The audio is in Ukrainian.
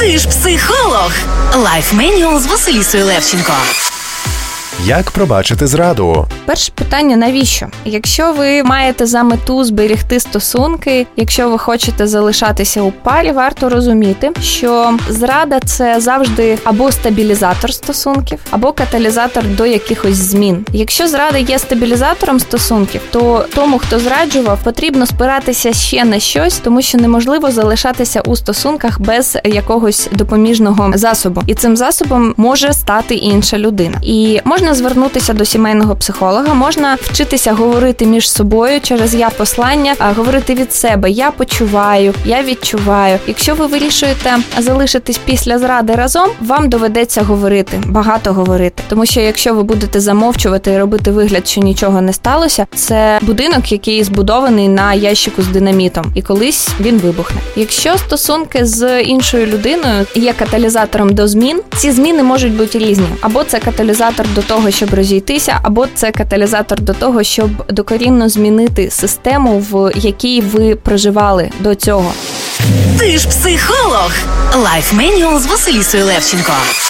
Ти ж психолог. Life Manual з Василісою Левченко. Як пробачити зраду? Перше питання – навіщо? Якщо ви маєте за мету зберегти стосунки, якщо ви хочете залишатися у парі, варто розуміти, що зрада – це завжди або стабілізатор стосунків, або каталізатор до якихось змін. Якщо зрада є стабілізатором стосунків, то тому, хто зраджував, потрібно спиратися ще на щось, тому що неможливо залишатися у стосунках без якогось допоміжного засобу. І цим засобом може стати інша людина. І можна звернутися до сімейного психолога, можна вчитися говорити між собою через я-послання, говорити від себе «я почуваю», «я відчуваю». Якщо ви вирішуєте залишитись після зради разом, вам доведеться говорити, багато говорити. Тому що якщо ви будете замовчувати і робити вигляд, що нічого не сталося, це будинок, який збудований на ящику з динамітом, і колись він вибухне. Якщо стосунки з іншою людиною є каталізатором до змін, ці зміни можуть бути різні. Або це каталізатор до того, щоб розійтися, або це каталізатор до того, щоб докорінно змінити систему, в якій ви проживали до цього. Ти ж психолог. Life Manual з Василісою Левченко.